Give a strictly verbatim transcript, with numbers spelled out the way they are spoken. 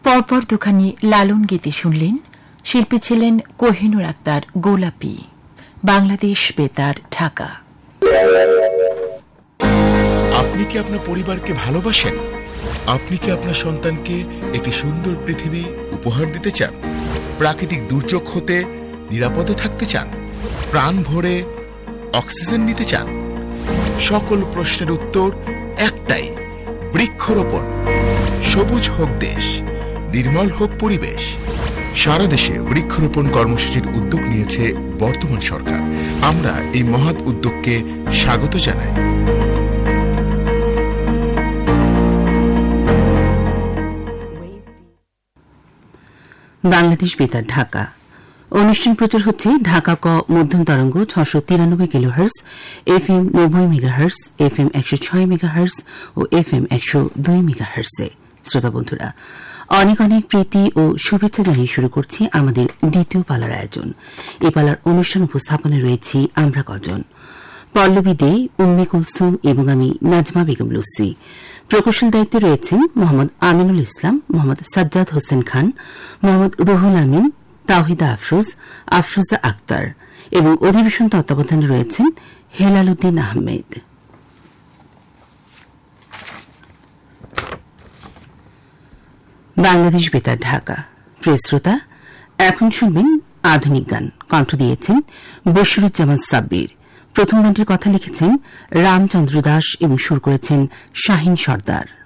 পরপর দুখানি লালন গীতি শুনলেন। শিল্পী ছিলেন কোহিনুর আক্তার গোলাপি। বাংলাদেশ বেতার, ঢাকা। আপনি কি আপনার পরিবারকে ভালোবাসেন? আপনি কি আপনার সন্তানকে একটি সুন্দর পৃথিবী উপহার দিতে চান? প্রাকৃতিক দুর্যোগ হতে নিরাপদে থাকতে চান? প্রাণ ভরে অক্সিজেন নিতে চান? সকল প্রশ্নের উত্তর একটাই, বৃক্ষরোপণ। সবুজ হোক দেশ, নির্মল হোক পরিবেশ। সারা দেশে বৃক্ষরোপণ কর্মসূচির উদ্যোগ নিয়েছে বর্তমান সরকার। আমরা এই মহৎ উদ্যোগকে স্বাগত জানাই। বাংলাদেশ বেতার, ঢাকা। অনুষ্ঠান প্রচার হচ্ছে ঢাকা ক মধ্যম তরঙ্গ ছশো তিরানব্বই কিলোহার্স, এফ এম নব্বই মেগাহার্স, এফ এম একশো ছয় মেগাহার্স ও এফ এম একশো দুই মেগাহার্সে। শ্রোতা বন্ধুরা, অনেক অনেক প্রীতি ও শুভেচ্ছা জানিয়ে শুরু করছি আমাদের দ্বিতীয় পালার আয়োজন। এ পালার অনুষ্ঠান উপস্থাপনে রয়েছি আমরা কজন, পল্লবী দে, উম্মে কুলসুম এবং আমি নাজমা বেগম লুসি। প্রকৌশল দায়িত্বে রয়েছেন মোহাম্মদ আমিনুল ইসলাম, মোহাম্মদ সাজ্জাদ হোসেন খান, মোহাম্মদ রুহুল আমিন, তাওহিদা আফরোজ, আফরোজা আক্তার এবং অধিবেশন তত্ত্বাবধানে রয়েছেন হেলাল উদ্দিন আহমেদ। বাংলাদেশ বেতার, ঢাকা। প্রিয় শ্রোতা, এখন শুনবেন আধুনিক গান। কণ্ঠ দিয়েছেন বশিরুজ্জামান সাব্বির। প্রথম গানটির কথা লিখেছেন রামচন্দ্র দাস এবং সুর করেছেন শাহিন সর্দার।